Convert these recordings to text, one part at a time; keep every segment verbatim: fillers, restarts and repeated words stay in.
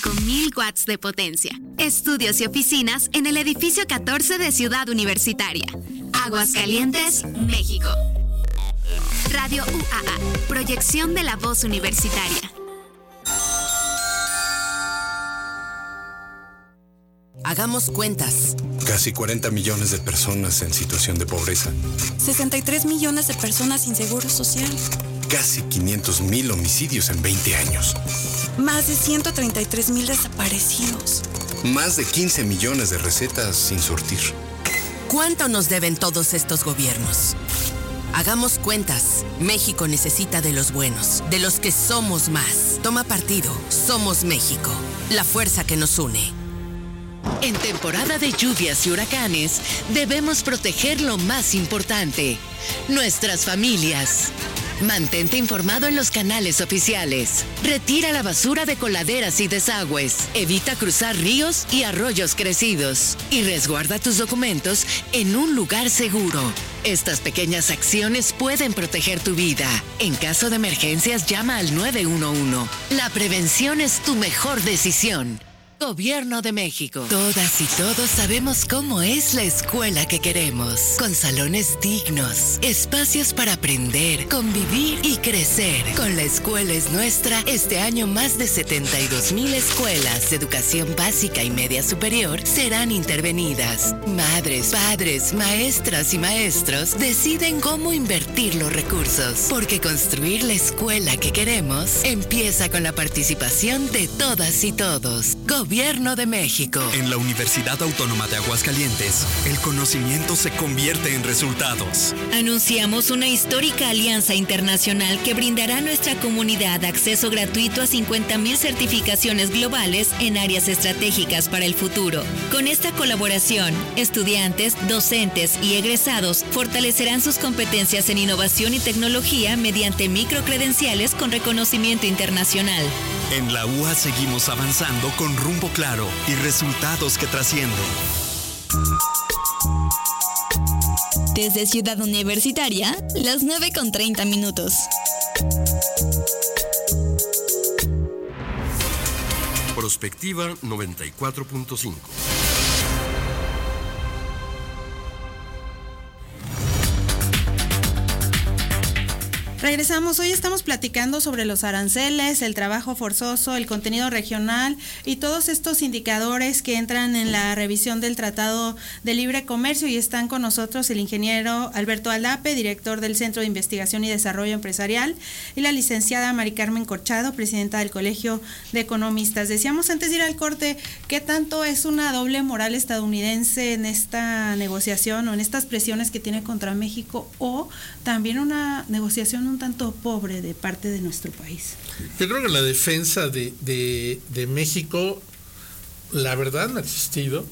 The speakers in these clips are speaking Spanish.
Con mil watts de potencia. Estudios y oficinas en el edificio catorce de Ciudad Universitaria. Aguascalientes, México. Radio U A A, proyección de la voz universitaria. Hagamos cuentas. Casi cuarenta millones de personas en situación de pobreza. sesenta y tres millones de personas sin seguro social. Casi quinientos mil homicidios en veinte años. Más de ciento treinta y tres mil desaparecidos. Más de quince millones de recetas sin surtir. ¿Cuánto nos deben todos estos gobiernos? Hagamos cuentas. México necesita de los buenos, de los que somos más. Toma partido. Somos México. La fuerza que nos une. En temporada de lluvias y huracanes, debemos proteger lo más importante, nuestras familias. Mantente informado en los canales oficiales. Retira la basura de coladeras y desagües. Evita cruzar ríos y arroyos crecidos. Y resguarda tus documentos en un lugar seguro. Estas pequeñas acciones pueden proteger tu vida. En caso de emergencias, llama al nueve uno uno. La prevención es tu mejor decisión. Gobierno de México. Todas y todos sabemos cómo es la escuela que queremos. Con salones dignos, espacios para aprender, convivir y crecer. Con La Escuela es Nuestra, este año más de setenta y dos mil escuelas de educación básica y media superior serán intervenidas. Madres, padres, maestras y maestros deciden cómo invertir los recursos. Porque construir la escuela que queremos empieza con la participación de todas y todos. Gobierno de México. En la Universidad Autónoma de Aguascalientes, el conocimiento se convierte en resultados. Anunciamos una histórica alianza internacional que brindará a nuestra comunidad acceso gratuito a cincuenta mil certificaciones globales en áreas estratégicas para el futuro. Con esta colaboración, estudiantes, docentes y egresados fortalecerán sus competencias en innovación y tecnología mediante microcredenciales con reconocimiento internacional. En la U A seguimos avanzando con rumbo claro y resultados que trascienden. Desde Ciudad Universitaria, las nueve con treinta minutos. Prospectiva noventa y cuatro punto cinco. Regresamos, hoy estamos platicando sobre los aranceles, el trabajo forzoso, el contenido regional y todos estos indicadores que entran en la revisión del Tratado de Libre Comercio, y están con nosotros el ingeniero Alberto Aldape, director del Centro de Investigación y Desarrollo Empresarial, y la licenciada Mari Carmen Corchado, presidenta del Colegio de Economistas. Decíamos antes de ir al corte, ¿qué tanto es una doble moral estadounidense en esta negociación o en estas presiones que tiene contra México, o también una negociación un tanto pobre de parte de nuestro país? Yo creo que la defensa de, de, de México, la verdad, no ha existido,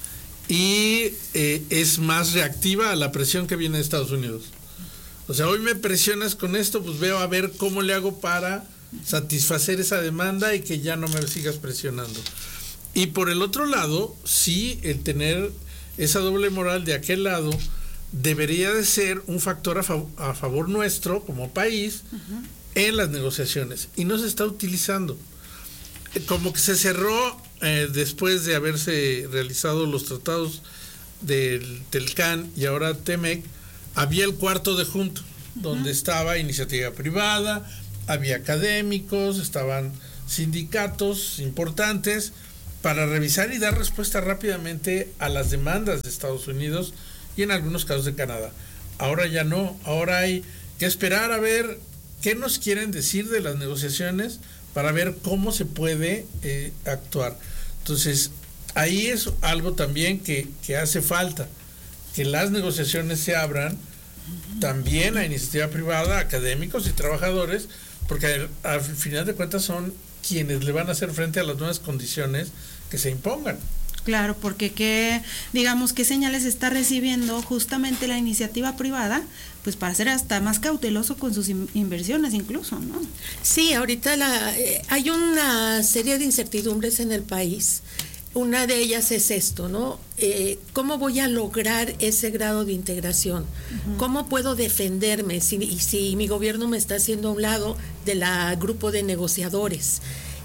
y eh, es más reactiva a la presión que viene de Estados Unidos. O sea, hoy me presionas con esto, pues veo a ver cómo le hago para satisfacer esa demanda y que ya no me sigas presionando. Y por el otro lado, sí, el tener esa doble moral de aquel lado debería de ser un factor a, fav- a favor nuestro como país uh-huh. en las negociaciones, y no se está utilizando. Como que se cerró eh, después de haberse realizado los tratados del Telcán y ahora Temec, había el cuarto de junto, uh-huh. donde estaba iniciativa privada, había académicos, estaban sindicatos importantes para revisar y dar respuesta rápidamente a las demandas de Estados Unidos y en algunos casos de Canadá. Ahora ya no, ahora hay que esperar a ver qué nos quieren decir de las negociaciones para ver cómo se puede eh, actuar. Entonces, ahí es algo también que, que hace falta, que las negociaciones se abran también a iniciativa privada, académicos y trabajadores, porque al, al final de cuentas son quienes le van a hacer frente a las nuevas condiciones que se impongan. Claro, porque qué, digamos, qué señales está recibiendo justamente la iniciativa privada, pues para ser hasta más cauteloso con sus in- inversiones incluso, ¿no? Sí, ahorita la, eh, hay una serie de incertidumbres en el país. Una de ellas es esto, ¿no? Eh, ¿Cómo voy a lograr ese grado de integración? Uh-huh. ¿Cómo puedo defenderme si, si mi gobierno me está haciendo a un lado del grupo de negociadores?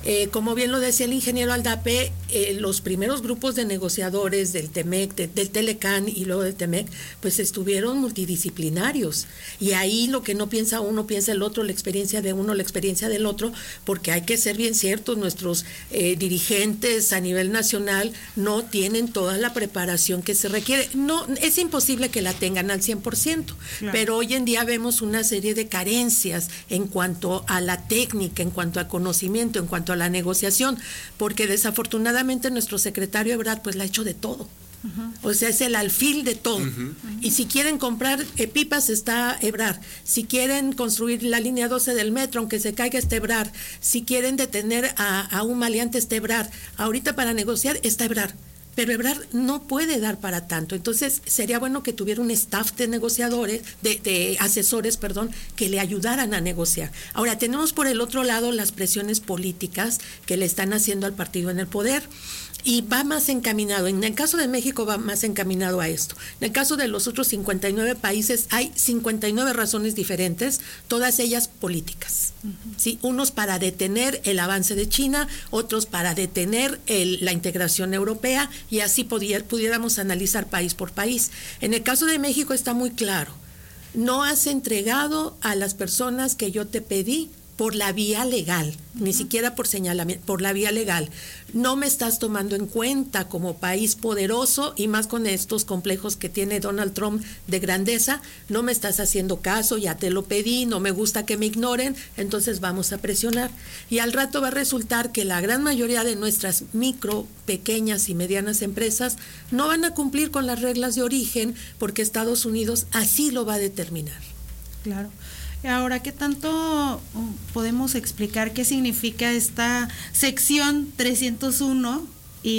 Eh, como bien lo decía el ingeniero Aldape, eh, los primeros grupos de negociadores del TEMEC, de, del Telecán y luego del TEMEC, pues estuvieron multidisciplinarios. Y ahí lo que no piensa uno, piensa el otro, la experiencia de uno, la experiencia del otro, porque hay que ser bien ciertos, nuestros eh, dirigentes a nivel nacional no tienen toda la preparación que se requiere. No, es imposible que la tengan al cien por ciento, claro. Pero hoy en día vemos una serie de carencias en cuanto a la técnica, en cuanto al conocimiento, en cuanto a la negociación, porque desafortunadamente nuestro secretario Ebrard pues la ha hecho de todo. Uh-huh. O sea, es el alfil de todo. Uh-huh. Y si quieren comprar eh, pipas, está Ebrard. Si quieren construir la línea doce del metro, aunque se caiga, está Ebrard. Si quieren detener a, a un maleante, está Ebrard. Ahorita para negociar está Ebrard. Pero Ebrard no puede dar para tanto. Entonces sería bueno que tuviera un staff de negociadores, de, de asesores, perdón, que le ayudaran a negociar. Ahora, tenemos por el otro lado las presiones políticas que le están haciendo al partido en el poder. Y va más encaminado, en el caso de México va más encaminado a esto. En el caso de los otros cincuenta y nueve países hay cincuenta y nueve razones diferentes, todas ellas políticas. Uh-huh. ¿Sí? Unos para detener el avance de China, otros para detener el, la integración europea, y así pudier, pudiéramos analizar país por país. En el caso de México está muy claro, no has entregado a las personas que yo te pedí por la vía legal, uh-huh. Ni siquiera por señalamiento, por la vía legal. No me estás tomando en cuenta como país poderoso, y más con estos complejos que tiene Donald Trump de grandeza. No me estás haciendo caso, ya te lo pedí, no me gusta que me ignoren, entonces vamos a presionar. Y al rato va a resultar que la gran mayoría de nuestras micro, pequeñas y medianas empresas no van a cumplir con las reglas de origen, porque Estados Unidos así lo va a determinar. Claro. Ahora, ¿qué tanto podemos explicar qué significa esta sección trescientos uno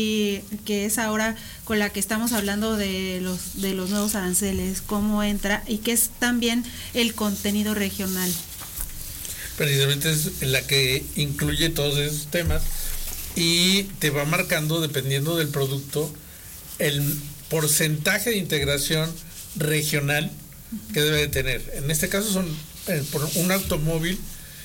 y que es ahora con la que estamos hablando de los de los nuevos aranceles? ¿Cómo entra y qué es también el contenido regional? Precisamente es la que incluye todos esos temas y te va marcando, dependiendo del producto, el porcentaje de integración regional que debe de tener. En este caso son por un automóvil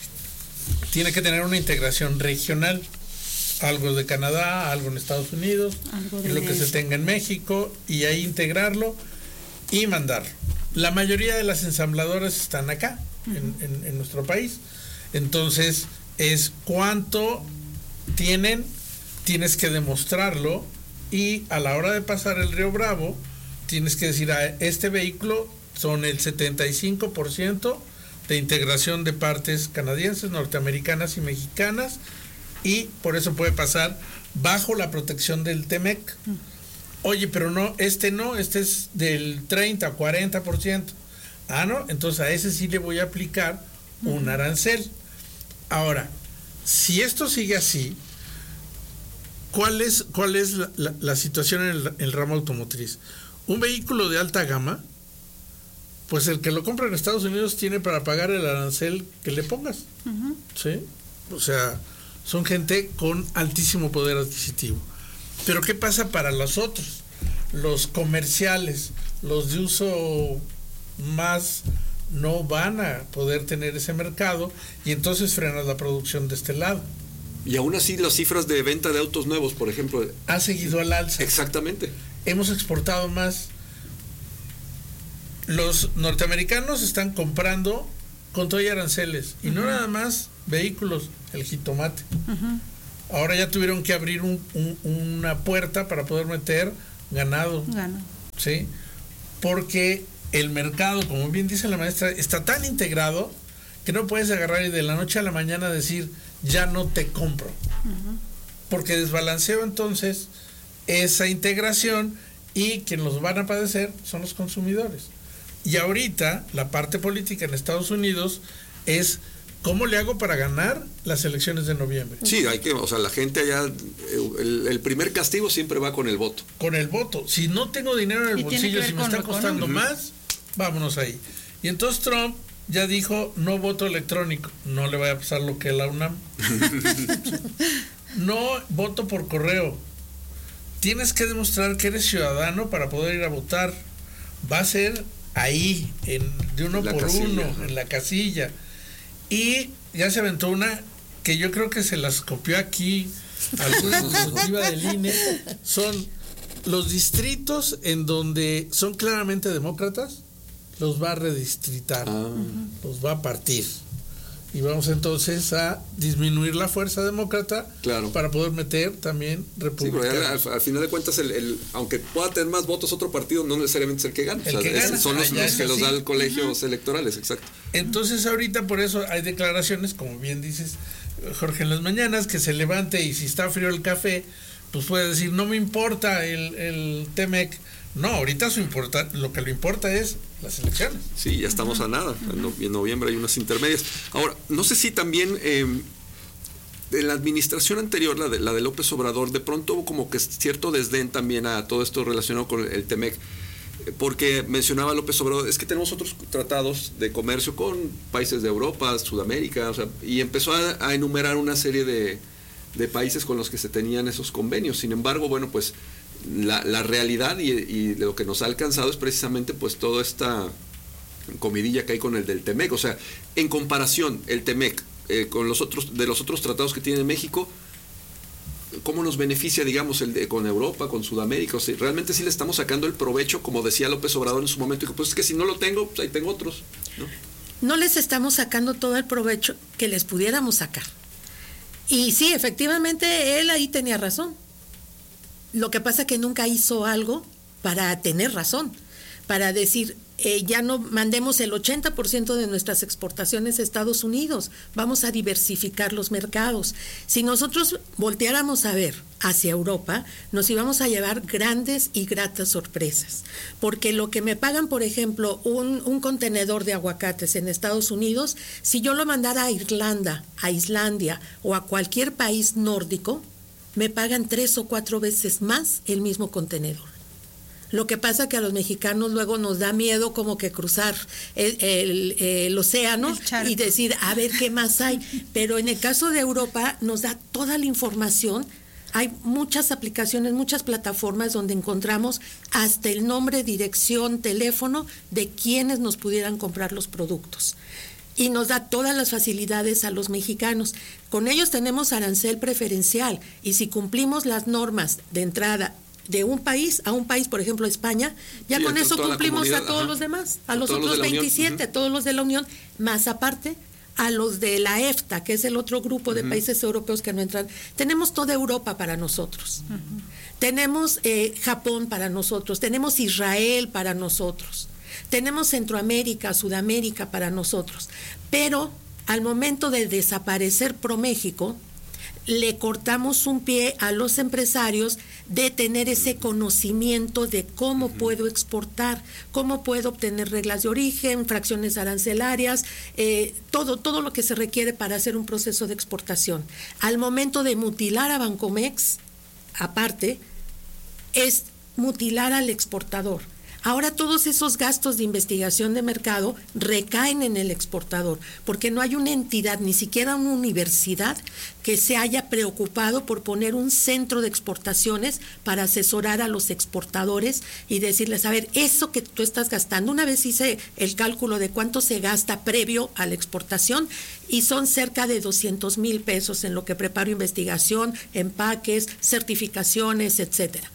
tiene que tener una integración regional, algo de Canadá, algo en Estados Unidos, y lo que se tenga en México, y ahí integrarlo y mandarlo. La mayoría de las ensambladoras están acá, uh-huh. en, en, en nuestro país. Entonces es cuánto tienen, tienes que demostrarlo, y a la hora de pasar el Río Bravo tienes que decir, a este vehículo son el setenta y cinco por ciento de integración de partes canadienses, norteamericanas y mexicanas, y por eso puede pasar bajo la protección del TEMEC. Oye, pero no, este no, este es del treinta, cuarenta por ciento. Ah, no, entonces a ese sí le voy a aplicar un arancel. Ahora, si esto sigue así, ¿cuál es, cuál es la, la, la situación en el, el ramo automotriz? Un vehículo de alta gama, pues el que lo compra en Estados Unidos tiene para pagar el arancel que le pongas. Uh-huh. ¿Sí? O sea, son gente con altísimo poder adquisitivo. Pero ¿qué pasa para los otros? Los comerciales, los de uso más, no van a poder tener ese mercado, y entonces frenas la producción de este lado. Y aún así las cifras de venta de autos nuevos, por ejemplo, ha seguido al alza. Exactamente. Hemos exportado más. Los norteamericanos están comprando con todo y aranceles, y uh-huh. no nada más vehículos, el jitomate. Uh-huh. Ahora ya tuvieron que abrir un, un, una puerta para poder meter ganado. Ganado. ¿Sí? Porque el mercado, como bien dice la maestra, está tan integrado que no puedes agarrar y de la noche a la mañana decir, ya no te compro. Uh-huh. Porque desbalanceo entonces esa integración, y quienes los van a padecer son los consumidores. Y ahorita la parte política en Estados Unidos es ¿cómo le hago para ganar las elecciones de noviembre? Sí, hay que, o sea, la gente allá, el, el primer castigo siempre va con el voto. Con el voto. Si no tengo dinero en el bolsillo, si me está costando más, vámonos ahí. Y entonces Trump ya dijo, no voto electrónico. No le vaya a pasar lo que la UNAM. No voto por correo. Tienes que demostrar que eres ciudadano para poder ir a votar. Va a ser ahí, en, de uno por casilla, uno, ¿no? En la casilla. Y ya se aventó una que yo creo que se las copió aquí alguna ejecutiva del I N E, son los distritos en donde son claramente demócratas, los va a redistritar, ah. los va a partir. Y vamos entonces a disminuir la fuerza demócrata, claro, para poder meter también republicanos. Sí, al, al final de cuentas, el, el, aunque pueda tener más votos otro partido, no necesariamente es el que gana. El o sea, que gana. Son los, los que los da el colegios uh-huh. electorales, exacto. Entonces ahorita por eso hay declaraciones, como bien dices, Jorge, en las mañanas, que se levante y si está frío el café, pues puede decir, no me importa el, el T M E C. No, ahorita su importa, lo que le importa es las elecciones. Sí, ya estamos uh-huh. a nada. En, no, en noviembre hay unas intermedias. Ahora, no sé si también eh, en la administración anterior, la de, la de López Obrador, de pronto hubo como que cierto desdén también a todo esto relacionado con el T M E C. Porque mencionaba López Obrador, es que tenemos otros tratados de comercio con países de Europa, Sudamérica, o sea, y empezó a, a enumerar una serie de, de países con los que se tenían esos convenios. Sin embargo, bueno, pues La, la realidad y, y lo que nos ha alcanzado es precisamente pues toda esta comidilla que hay con el del T M E C. O sea, en comparación el T M E C eh, con los otros de los otros tratados que tiene México, ¿cómo nos beneficia, digamos, el de, con Europa, con Sudamérica? O sea, realmente sí le estamos sacando el provecho, como decía López Obrador en su momento, y dijo, pues es que si no lo tengo, pues ahí tengo otros, ¿no? No les estamos sacando todo el provecho que les pudiéramos sacar. Y sí, efectivamente, él ahí tenía razón. Lo que pasa es que nunca hizo algo para tener razón, para decir, eh, ya no mandemos el ochenta por ciento de nuestras exportaciones a Estados Unidos, vamos a diversificar los mercados. Si nosotros volteáramos a ver hacia Europa, nos íbamos a llevar grandes y gratas sorpresas, porque lo que me pagan, por ejemplo, un, un contenedor de aguacates en Estados Unidos, si yo lo mandara a Irlanda, a Islandia o a cualquier país nórdico, me pagan tres o cuatro veces más el mismo contenedor. Lo que pasa que a los mexicanos luego nos da miedo como que cruzar el, el, el océano el y decir, a ver qué más hay. Pero en el caso de Europa nos da toda la información. Hay muchas aplicaciones, muchas plataformas donde encontramos hasta el nombre, dirección, teléfono de quienes nos pudieran comprar los productos. Y nos da todas las facilidades a los mexicanos. Con ellos tenemos arancel preferencial y si cumplimos las normas de entrada de un país a un país, por ejemplo España, ya sí, con eso cumplimos a todos ajá. los demás, a los otros los veintisiete, uh-huh. todos los de la Unión, más aparte a los de la EFTA, que es el otro grupo de uh-huh. países europeos que no entran. Tenemos toda Europa para nosotros. Uh-huh. Tenemos eh, Japón para nosotros, tenemos Israel para nosotros. Tenemos Centroamérica, Sudamérica para nosotros, pero al momento de desaparecer ProMéxico, le cortamos un pie a los empresarios de tener ese conocimiento de cómo puedo exportar, cómo puedo obtener reglas de origen, fracciones arancelarias, eh, todo, todo lo que se requiere para hacer un proceso de exportación. Al momento de mutilar a Bancomex, aparte, es mutilar al exportador. Ahora todos esos gastos de investigación de mercado recaen en el exportador, porque no hay una entidad, ni siquiera una universidad, que se haya preocupado por poner un centro de exportaciones para asesorar a los exportadores y decirles, a ver, eso que tú estás gastando, una vez hice el cálculo de cuánto se gasta previo a la exportación y son cerca de doscientos mil pesos en lo que preparo investigación, empaques, certificaciones, etcétera.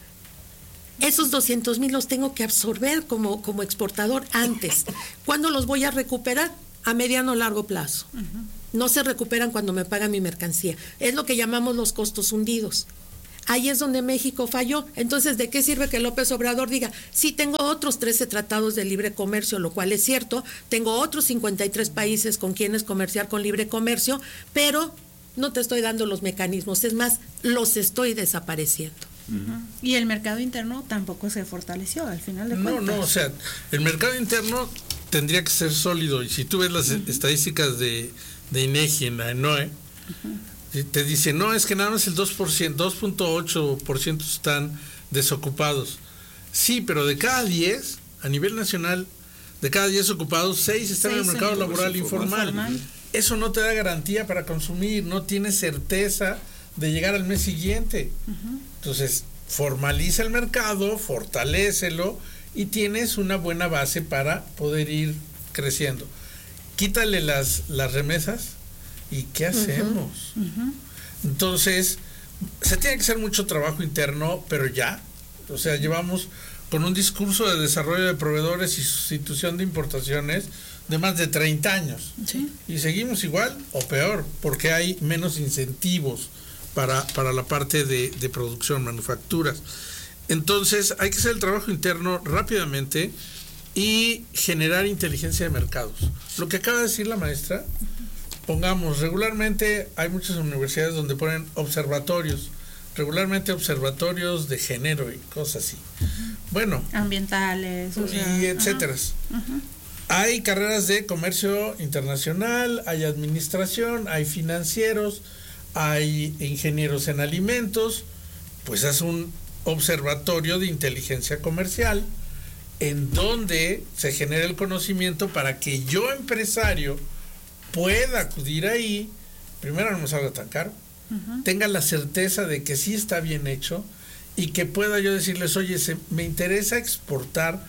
Esos doscientos mil los tengo que absorber como, como exportador antes. ¿Cuándo los voy a recuperar? A mediano o largo plazo. Uh-huh. No se recuperan cuando me pagan mi mercancía. Es lo que llamamos los costos hundidos. Ahí es donde México falló. Entonces, ¿de qué sirve que López Obrador diga, sí, tengo otros trece tratados de libre comercio, lo cual es cierto, tengo otros cincuenta y tres países con quienes comerciar con libre comercio, pero no te estoy dando los mecanismos, es más, los estoy desapareciendo? Uh-huh. Y el mercado interno tampoco se fortaleció al final de no, cuentas. No, no, o sea, el mercado interno tendría que ser sólido y si tú ves las uh-huh. estadísticas de, de INEGI en la ENOE, uh-huh. te dice, no, es que nada más el dos por ciento, dos punto ocho por ciento están desocupados. Sí, pero de cada diez, a nivel nacional, de cada diez ocupados, seis están seis en el mercado en laboral informal. informal. Eso no te da garantía para consumir, no tienes certeza de llegar al mes siguiente. Uh-huh. Entonces, formaliza el mercado, fortalécelo y tienes una buena base para poder ir creciendo. Quítale las, las remesas ¿Y qué hacemos? Uh-huh. Entonces, se tiene que hacer mucho trabajo interno, pero ya, o sea, llevamos con un discurso de desarrollo de proveedores y sustitución de importaciones de más de treinta años. ¿Sí? Y seguimos igual o peor, porque hay menos incentivos para, para la parte de, de producción, manufacturas. Entonces, hay que hacer el trabajo interno rápidamente y generar inteligencia de mercados. Lo que acaba de decir la maestra, pongamos, regularmente hay muchas universidades donde ponen observatorios, regularmente observatorios de género y cosas así. Uh-huh. Bueno. Ambientales. O sea, y etcétera. Uh-huh. Hay carreras de comercio internacional, hay administración, hay financieros, hay ingenieros en alimentos, pues es un observatorio de inteligencia comercial en donde se genera el conocimiento para que yo, empresario, pueda acudir ahí, primero no me salga tan caro, uh-huh. tenga la certeza de que sí está bien hecho y que pueda yo decirles, oye, se, me interesa exportar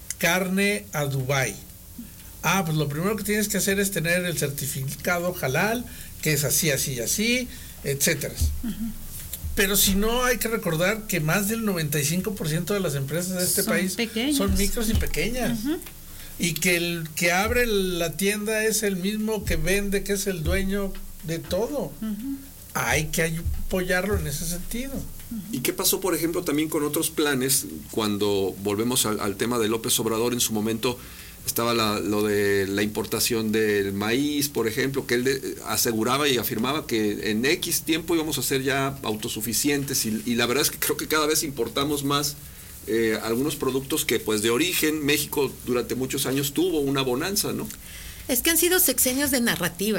carne a Dubái. Ah, pues lo primero que tienes que hacer es tener el certificado halal, que es así, así, así, etcétera. Uh-huh. Pero si no, hay que recordar que más del noventa y cinco por ciento de las empresas de este son país pequeñas. Son micros y pequeñas. Uh-huh. Y que el que abre la tienda es el mismo que vende, que es el dueño de todo. Uh-huh. Hay que apoyarlo en ese sentido. ¿Y qué pasó, por ejemplo, también con otros planes cuando volvemos al, al tema de López Obrador? En su momento estaba la, lo de la importación del maíz, por ejemplo, que él de, aseguraba y afirmaba que en X tiempo íbamos a ser ya autosuficientes y, y la verdad es que creo que cada vez importamos más eh, algunos productos que pues de origen México durante muchos años tuvo una bonanza, ¿no? Es que han sido sexenios de narrativa,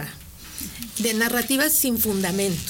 de narrativas sin fundamento.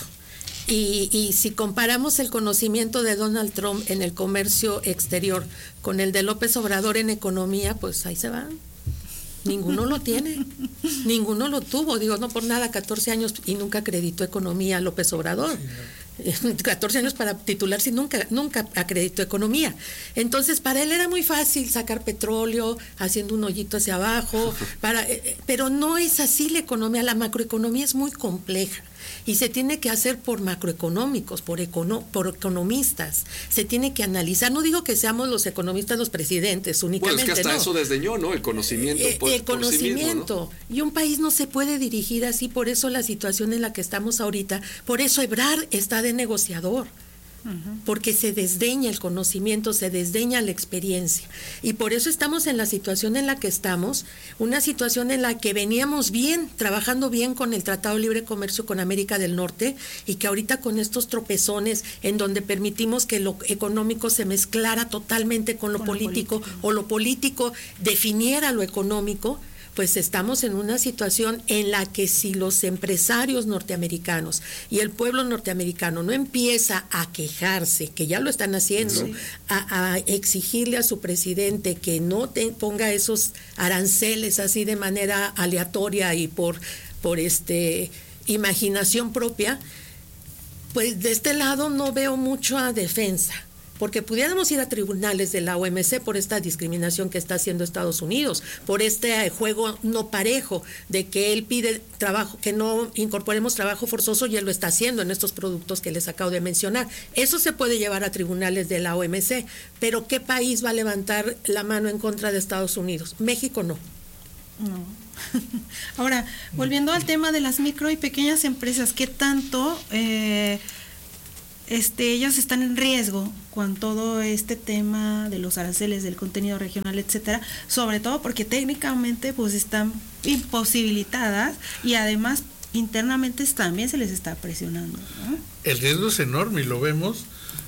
Y, y si comparamos el conocimiento de Donald Trump en el comercio exterior con el de López Obrador en economía, pues ahí se van. Ninguno lo tiene, ninguno lo tuvo. Digo, no por nada, catorce años y nunca acreditó economía López Obrador. Sí, no. catorce años para titularse y nunca, nunca acreditó economía. Entonces, para él era muy fácil sacar petróleo, haciendo un hoyito hacia abajo, para, eh, pero no es así la economía. La macroeconomía es muy compleja. Y se tiene que hacer por macroeconómicos, por, econo, por economistas. Se tiene que analizar. No digo que seamos los economistas los presidentes únicamente. Bueno, es que hasta no. eso desdeñó, ¿no? El conocimiento. Eh, por, el conocimiento. Por sí mismo, ¿no? Y un país no se puede dirigir así. Por eso la situación en la que estamos ahorita. Por eso Ebrard está de negociador. Porque se desdeña el conocimiento, se desdeña la experiencia. Y por eso estamos en la situación en la que estamos, una situación en la que veníamos bien, trabajando bien con el Tratado de Libre Comercio con América del Norte, y que ahorita con estos tropezones en donde permitimos que lo económico se mezclara totalmente con lo, con político, lo político, o lo político definiera lo económico, pues estamos en una situación en la que si los empresarios norteamericanos y el pueblo norteamericano no empieza a quejarse, que ya lo están haciendo, sí. a, a exigirle a su presidente que no te ponga esos aranceles así de manera aleatoria y por, por este imaginación propia, pues de este lado no veo mucho a defensa. Porque pudiéramos ir a tribunales de la O M C por esta discriminación que está haciendo Estados Unidos, por este juego no parejo de que él pide trabajo, que no incorporemos trabajo forzoso, y él lo está haciendo en estos productos que les acabo de mencionar. Eso se puede llevar a tribunales de la O M C, pero ¿qué país va a levantar la mano en contra de Estados Unidos? México no. No. Ahora, volviendo al tema de las micro y pequeñas empresas, ¿qué tanto eh, este, ellos están en riesgo con todo este tema de los aranceles, del contenido regional, etcétera? Sobre todo porque técnicamente pues están imposibilitadas y además internamente también se les está presionando, ¿no? El riesgo es enorme y lo vemos